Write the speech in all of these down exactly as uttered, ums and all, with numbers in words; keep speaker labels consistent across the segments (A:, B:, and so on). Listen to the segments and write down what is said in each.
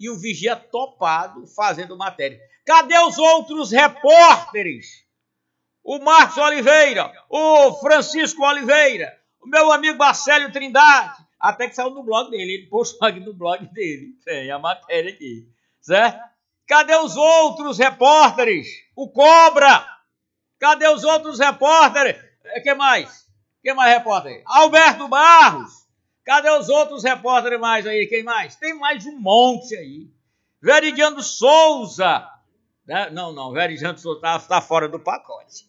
A: e o vigia topado fazendo matéria. Cadê os outros repórteres? O Marcos Oliveira, o Francisco Oliveira, o meu amigo Marcelo Trindade, até que saiu no blog dele, ele postou aqui no blog dele, tem a matéria aqui, certo? Cadê os outros repórteres? O Cobra, cadê os outros repórteres? Quem mais? Quem mais repórter? Alberto Barros, cadê os outros repórteres mais aí? Quem mais? Tem mais um monte aí. Veridiano Souza, não, não, Veridiano Souza está tá fora do pacote.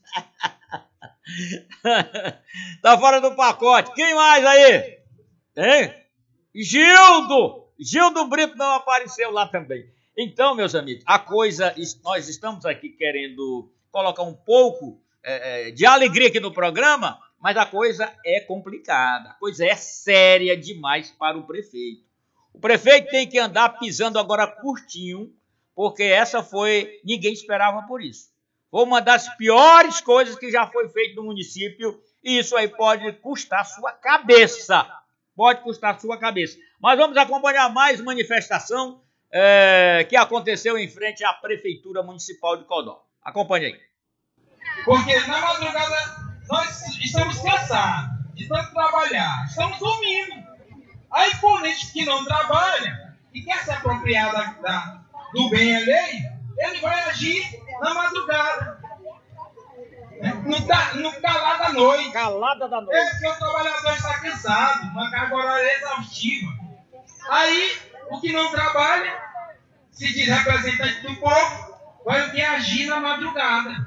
A: Tá fora do pacote. Quem mais aí? Hein? Gildo! Gildo Brito não apareceu lá também. Então, meus amigos, a coisa, nós estamos aqui querendo colocar um pouco é, de alegria aqui no programa, mas a coisa é complicada, a coisa é séria demais para o prefeito. O prefeito tem que andar pisando agora curtinho, porque essa foi, ninguém esperava por isso. Foi uma das piores coisas que já foi feito no município, e isso aí pode custar sua cabeça. Pode custar sua cabeça. Mas vamos acompanhar mais manifestação é, que aconteceu em frente à Prefeitura Municipal de Codó. Acompanhe aí.
B: Porque na madrugada nós estamos cansados de tanto trabalhar, estamos dormindo. Aí político que não trabalha e quer se apropriar da, da, do bem alheio, ele vai agir na madrugada. No, ta, no calada da noite.
A: Calada da noite.
B: É porque o trabalhador está cansado, uma carga horária exaustiva. Aí, o que não trabalha, se diz representante do povo, vai o que agir na madrugada.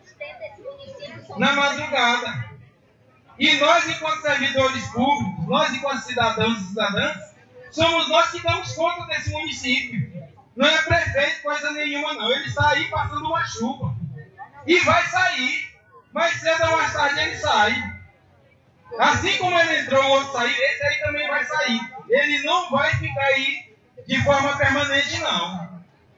B: Na madrugada. E nós, enquanto servidores públicos, nós, enquanto cidadãos e cidadãs, somos nós que damos conta desse município. Não é prefeito coisa nenhuma, não. Ele está aí passando uma chuva. E vai sair. Mais cedo ou mais tarde ele sai. Assim como ele entrou, o outro sair, esse aí também vai sair. Ele não vai ficar aí de forma permanente, não.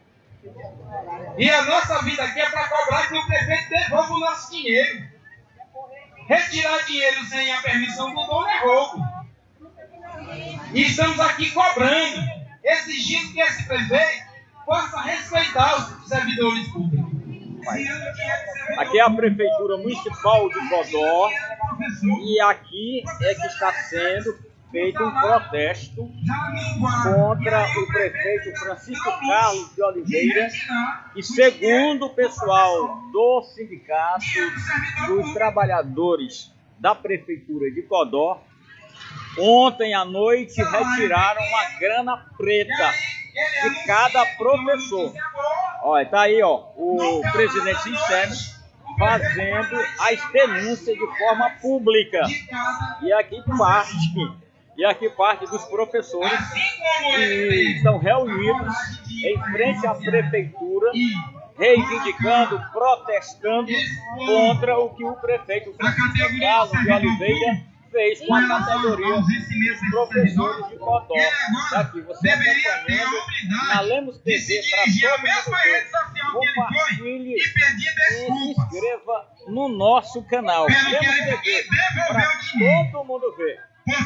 B: E a nossa vida aqui é para cobrar que o prefeito devolva o nosso dinheiro. Retirar dinheiro sem a permissão do dono é roubo. E estamos aqui cobrando, exigindo que esse prefeito possa respeitar os servidores públicos.
A: Aqui é a Prefeitura Municipal de Codó e aqui é que está sendo feito um protesto contra o prefeito Francisco Carlos de Oliveira e, segundo o pessoal do Sindicato dos Trabalhadores da Prefeitura de Codó, ontem à noite retiraram uma grana preta de cada professor. Olha, tá aí, ó, o presidente Sincero fazendo as denúncias de forma pública. E aqui parte, e aqui parte dos professores que estão reunidos em frente à prefeitura, reivindicando, protestando contra o que o prefeito Francisco Carlos de Oliveira fez com a categoria dos professores de Codó. Aqui você acompanhando na Lemos T V para todo mundo ver. Compartilhe e se inscreva no nosso canal. Lemos T V para todo mundo ver.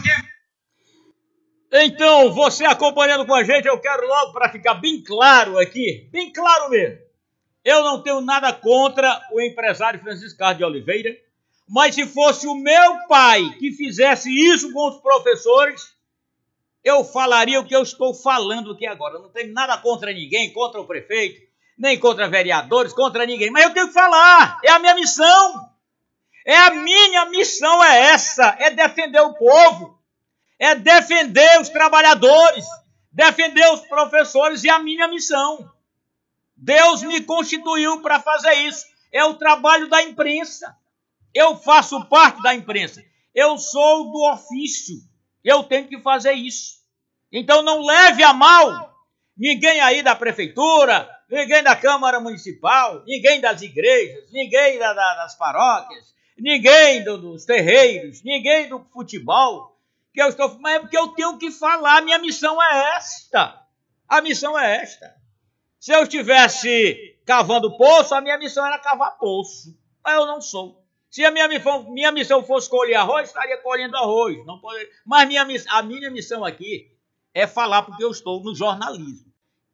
A: Então, você acompanhando com a gente, eu quero logo, para ficar bem claro aqui, bem claro mesmo, eu não tenho nada contra o empresário Francisco Carlos de Oliveira, mas se fosse o meu pai que fizesse isso com os professores, eu falaria o que eu estou falando aqui agora. Eu não tenho nada contra ninguém, contra o prefeito, nem contra vereadores, contra ninguém. Mas eu tenho que falar, é a minha missão. É a minha missão, é essa, é defender o povo, é defender os trabalhadores, defender os professores, e a minha missão. Deus me constituiu para fazer isso. É o trabalho da imprensa. Eu faço parte da imprensa. Eu sou do ofício. Eu tenho que fazer isso. Então não leve a mal ninguém aí da prefeitura, ninguém da Câmara Municipal, ninguém das igrejas, ninguém da, da, das paróquias, ninguém do, dos terreiros, ninguém do futebol. Que eu estou, mas é porque eu tenho que falar. A minha missão é esta. A missão é esta. Se eu estivesse cavando poço, a minha missão era cavar poço. Mas eu não sou. Se a minha missão, minha missão fosse colher arroz, estaria colhendo arroz. Não pode, mas minha, a minha missão aqui é falar, porque eu estou no jornalismo.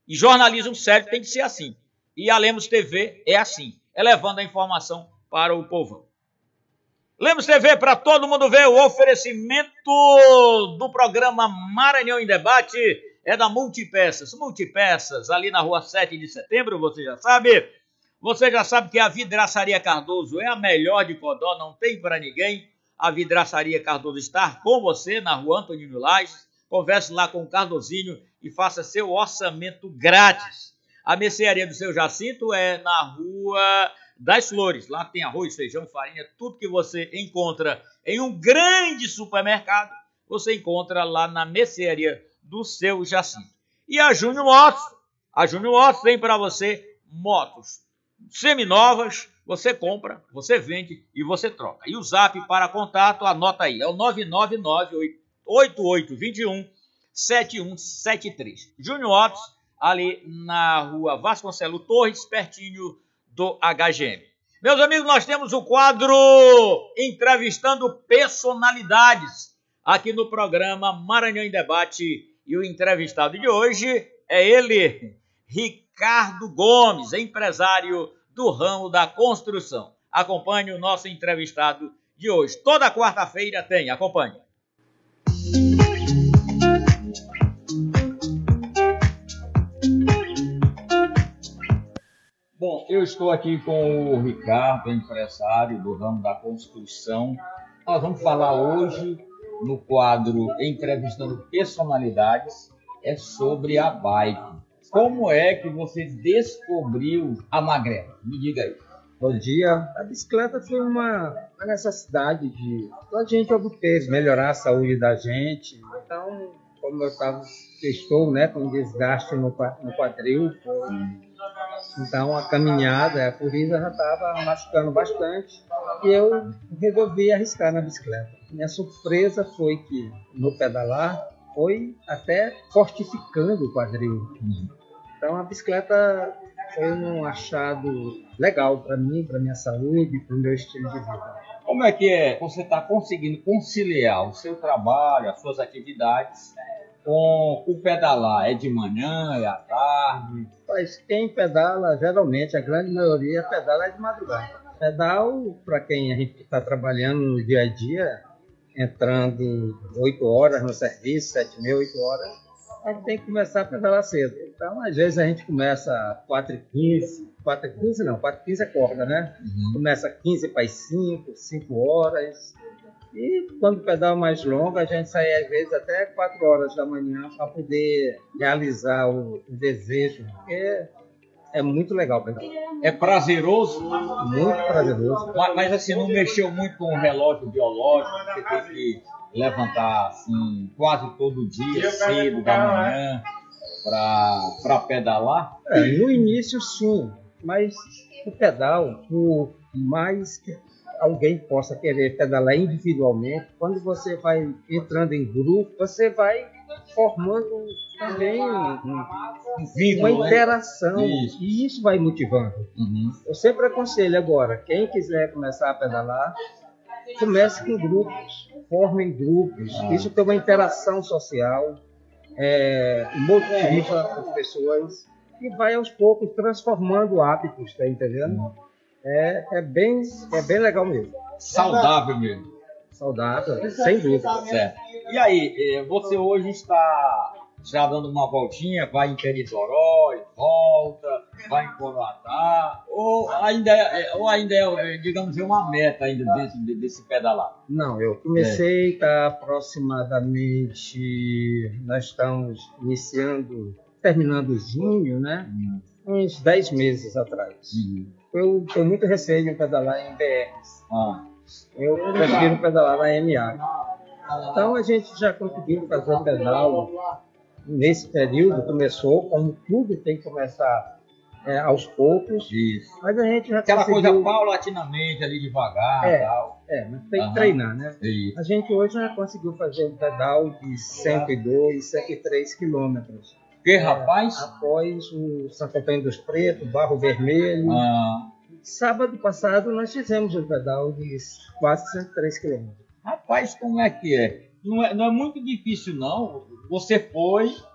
A: E jornalismo sério tem que ser assim. E a Lemos T V é assim, é levando a informação para o povão. Lemos T V, para todo mundo ver, o oferecimento do programa Maranhão em Debate é da Multipeças. Multipeças, ali na rua sete de setembro, você já sabe. Você já sabe que a Vidraçaria Cardoso é a melhor de Codó, não tem para ninguém. A Vidraçaria Cardoso está com você na rua Antonino Lages. Converse lá com o Cardozinho e faça seu orçamento grátis. A mercearia do seu Jacinto é na rua das Flores. Lá tem arroz, feijão, farinha, tudo que você encontra em um grande supermercado, você encontra lá na mercearia do seu Jacinto. E a Júnior Motos. A Júnior Motos tem para você motos seminovas, você compra, você vende e você troca. E o zap para contato, anota aí, é o nove nove nove, oito oito dois um, sete um sete três. Júnior Motos, ali na rua Vasconcelos Torres, pertinho do H G M. Meus amigos, nós temos o quadro Entrevistando Personalidades aqui no programa Maranhão em Debate. E o entrevistado de hoje é ele, Ricardo Gomes, empresário do ramo da construção. Acompanhe o nosso entrevistado de hoje. Toda quarta-feira tem, acompanhe. Bom, eu estou aqui com o Ricardo, empresário do ramo da construção. Nós vamos falar hoje, no quadro Entrevistando Personalidades, é sobre a bike. Como é que você descobriu a Magrela? Me diga aí.
C: Bom dia. A bicicleta foi uma, uma necessidade de a gente obter, melhorar a saúde da gente. Então, como eu estava, estou né, com desgaste no, no quadril, foi, então a caminhada, a corrida já estava machucando bastante e eu resolvi arriscar na bicicleta. Minha surpresa foi que no pedalar foi até fortificando o quadril. Então a bicicleta foi um achado legal para mim, para minha saúde, para o meu estilo de vida.
A: Como é que é? Você está conseguindo conciliar o seu trabalho, as suas atividades com o pedalar? É de manhã, é à tarde?
C: Mas quem pedala, geralmente, a grande maioria pedala é de madrugada. Pedal, para quem a gente está trabalhando no dia a dia, entrando oito horas no serviço, sete mil, oito horas, a gente tem que começar a pedalar cedo. Então, às vezes, a gente começa quatro e quinze, quatro e quinze não, quatro e quinze é corda, né? Uhum. Começa quinze para as cinco, cinco horas. E quando o pedal mais longo, a gente sai às vezes até quatro horas da manhã para poder realizar o, o desejo, porque é muito legal o pedal.
A: É prazeroso?
C: Muito prazeroso.
A: Mas, mas assim, não mexeu muito com o relógio biológico, você tem que levantar assim, quase todo dia, cedo da manhã, para pedalar?
C: É, no início sim, mas o pedal, por mais que alguém possa querer pedalar individualmente, quando você vai entrando em grupo, você vai formando também um, um vínculo, uma interação, né? Isso. E isso vai motivando. Uhum. Eu sempre aconselho agora, quem quiser começar a pedalar, comece com grupos, formem grupos, ah. Isso tem uma interação social, é, motiva as pessoas e vai aos poucos transformando hábitos, tá entendendo? Uhum. É, é, bem, é bem legal mesmo.
A: Saudável mesmo.
C: Saudável, sem dúvida.
A: Certo. E aí, você hoje está já dando uma voltinha, vai em Perizorói, volta, vai em Coroatá, ou ainda é, ou ainda é, digamos, é uma meta ainda desse, desse pedalar?
C: Não, eu comecei, está é. aproximadamente, nós estamos iniciando, terminando junho, né? Hum. Uns dez meses atrás. Hum. Eu tenho muito receio em pedalar em B Rs. Ah. Eu prefiro pedalar na M A. Então a gente já conseguiu fazer o pedal nesse período, começou, como tudo tem que começar é, aos poucos.
A: Isso.
C: Mas a gente já
A: Aquela
C: conseguiu...
A: coisa paulatinamente, ali devagar
C: é,
A: e tal.
C: É, mas tem que uhum. treinar, né? Isso. A gente hoje já conseguiu fazer um pedal de cento e dois, cento e três quilômetros.
A: Que, rapaz?
C: É, após o Santo Antônio dos Pretos, Barro Vermelho.
A: Ah.
C: Sábado passado nós fizemos um pedal de quase cento e três quilômetros.
A: Rapaz, como é que é? Não é, não é muito difícil, não. Você foi,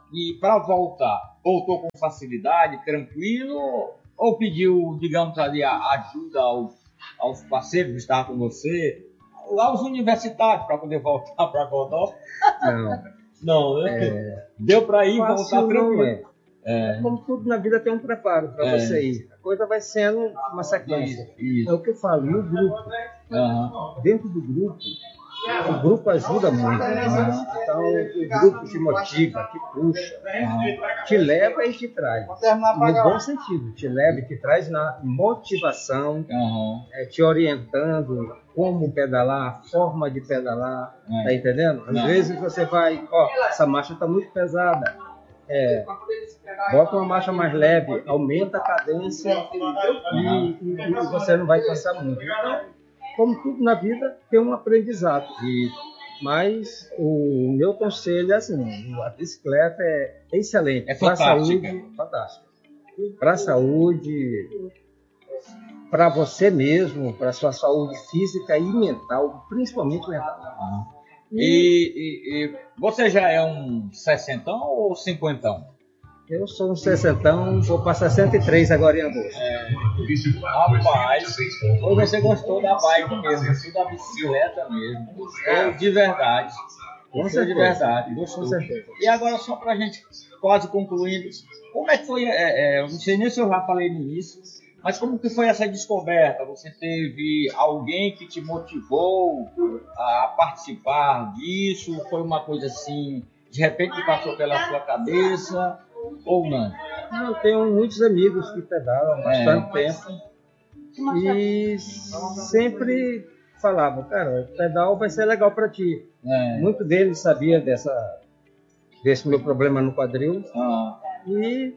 A: E para voltar, voltou com facilidade, tranquilo, ou pediu, digamos ali, a ajuda aos, aos parceiros que estavam com você, aos universitários, para poder voltar para Godó?
C: Não.
A: Não, né?
C: É,
A: Deu para ir e voltar
C: fácil não
A: tranquilo.
C: é.
A: É.
C: Como tudo na vida tem um preparo para
A: É.
C: você ir. A coisa vai sendo uma sequência.
A: Isso, isso.
C: É o que eu falo, no grupo.
A: Aham.
C: Dentro do grupo, o grupo ajuda muito. Então, o grupo te motiva, te puxa, te leva e te traz. No bom sentido, te leva e te traz na motivação,
A: Aham.
C: é, te orientando como pedalar, a forma de pedalar,
A: É.
C: tá entendendo? Às
A: Não.
C: vezes você vai, ó, essa marcha está muito pesada, é, bota uma marcha mais leve, aumenta a cadência e, e- e você não vai cansar muito. Então, como tudo na vida, tem um aprendizado.
A: E,
C: Mas o meu conselho é assim, a bicicleta é excelente.
A: É
C: Para a
A: fantástica.
C: saúde, fantástica. Para a saúde, para você mesmo, para a sua saúde física e mental, principalmente mental.
A: aham. E, e- e você já é um sessentão ou cinquentão?
C: Eu sou um sessentão, vou para sessenta e três agora em agosto.
A: Rapaz, ou você gostou da bike mesmo, gostou da bicicleta mesmo, gostou de verdade.
C: Com
A: Gostou de
C: certeza.
A: verdade,
C: Com
A: gostou.
C: certeza.
A: E agora, só pra gente quase concluindo, como é que foi, é, é, eu não sei nem se eu já falei no início, mas como que foi essa descoberta? Você teve alguém que te motivou a participar disso? Foi uma coisa assim, de repente que passou pela sua cabeça ou não?
C: Eu tenho muitos amigos que pedalam há bastante
A: É.
C: tempo e sempre falavam, cara, o pedal vai ser legal para ti.
A: É.
C: Muito deles sabia dessa, desse meu problema no quadril
A: Ah,
C: e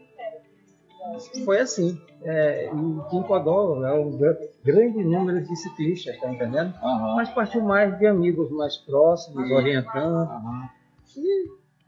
C: foi assim. É, e em Codó é um gr- grande número de ciclistas, tá entendendo?
A: aham,
C: Mas partiu mais de amigos mais próximos, orientando.
A: aham.
C: E,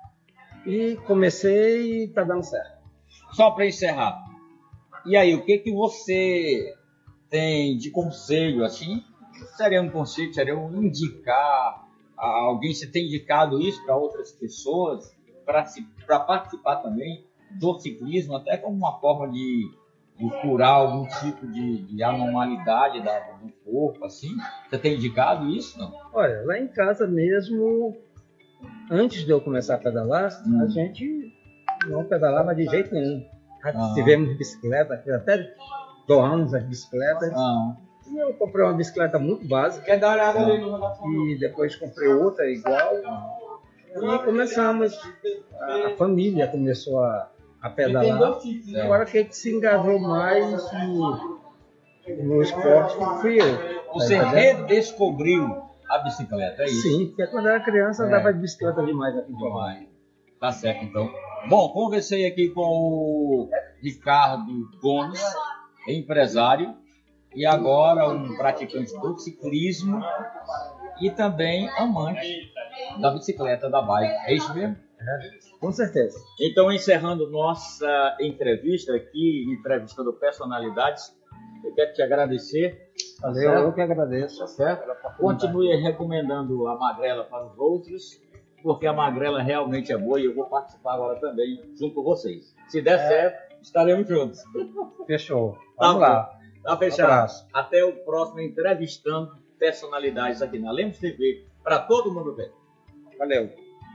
C: e comecei e tá dando certo.
A: Só para encerrar, e aí, o que que você tem de conselho, assim? Seria um conselho, seria um indicar a alguém, você tem indicado isso para outras pessoas, para participar também do ciclismo, até como uma forma de, de curar algum tipo de, de anormalidade da, do corpo, assim? Você tem indicado isso, não?
C: Olha, lá em casa mesmo, antes de eu começar a pedalar,
A: Hum.
C: a gente não pedalava de jeito nenhum. Já
A: Ah.
C: tivemos bicicleta, até doamos as bicicletas.
A: Ah,
C: E eu comprei uma bicicleta muito básica.
B: Quer dar uma olhada ali no relógio?
C: E depois comprei outra igual. E começamos, a, a família começou a, a pedalar. E agora quem se engajou mais no, no esporte fui eu.
A: você
C: Tá entendendo?
A: redescobriu a bicicleta, é isso?
C: Sim, porque quando eu era criança eu
A: É.
C: andava de bicicleta demais aqui em João.
A: Vai. Tá certo, então. Bom, conversei aqui com o Ricardo Gomes, empresário, e agora um praticante do ciclismo e também amante da bicicleta, da bike. É isso mesmo?
C: Com certeza.
A: Então, encerrando nossa entrevista aqui, entrevistando personalidades, eu quero te agradecer.
C: Valeu, eu que agradeço.
A: Tá certo? Continue recomendando a Magrela para os outros, porque a Magrela realmente é boa e eu vou participar agora também junto com vocês. Se der certo, estaremos juntos.
C: Fechou.
A: Tá
C: Vamos
A: bom.
C: lá.
A: Tá fechado.
C: Abraço.
A: Até o próximo entrevistando personalidades aqui na Lemos T V, para todo mundo ver.
C: Valeu.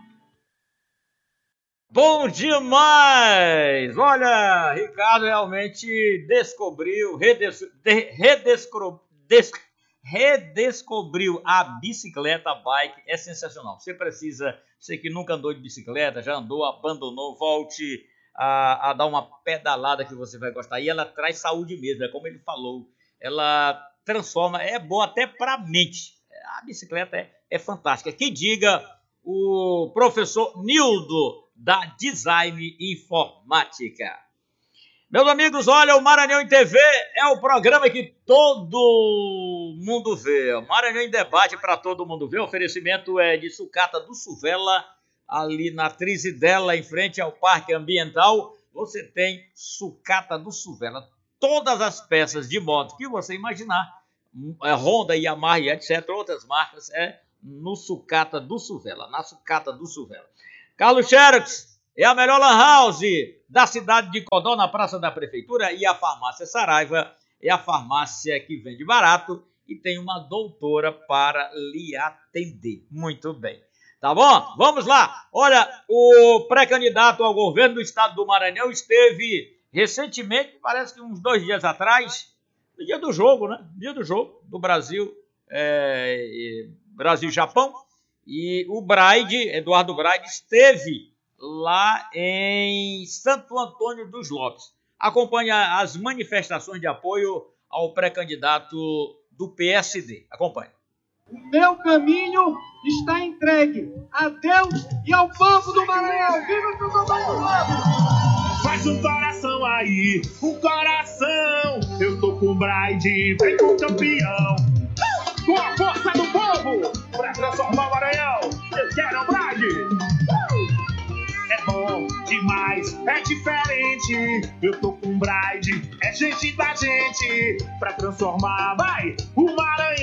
A: Bom demais! Olha, Ricardo realmente descobriu, redes, de, redescro, des, redescobriu a bicicleta, a bike, é sensacional. Você precisa, você que nunca andou de bicicleta, já andou, abandonou, volte a, a dar uma pedalada que você vai gostar. E ela traz saúde mesmo, é como ele falou, ela transforma, é boa até para a mente. A bicicleta é, é fantástica. Que diga o professor Nildo, da Design Informática. Meus amigos, olha, o Maranhão em T V é o programa que todo mundo vê. O Maranhão em Debate para todo mundo ver. O oferecimento é de Sucata do Suvela, ali na Trizidela, em frente ao Parque Ambiental. Você tem Sucata do Suvela. Todas as peças de moto que você imaginar, Honda, Yamaha e etcétera, outras marcas, é no Sucata do Suvela, na Sucata do Suvela. Carlos Xerox, é a melhor lan house da cidade de Codó, na Praça da Prefeitura, e a farmácia Saraiva é a farmácia que vende barato e tem uma doutora para lhe atender. Muito bem. Tá bom? Vamos lá. Olha, o pré-candidato ao governo do estado do Maranhão esteve recentemente, parece que uns dois dias atrás, no dia do jogo, né? Dia do jogo do Brasil, é, Brasil-Japão. E o Braide, Eduardo Braide, esteve lá em Santo Antônio dos Lopes. Acompanha as manifestações de apoio ao pré-candidato do P S D. Acompanhe.
D: O meu caminho está entregue a Deus e ao povo do Maranhão. Viva Santo Antônio dos Lopes!
E: Faz um coração aí, um coração. Eu tô com o Braide, vem com o campeão. Com a força do povo, pra transformar o Maranhão. Eu quero o Braide. É bom demais, é diferente. Eu tô com o Braide, é gente da gente. Pra transformar, vai, o Maranhão.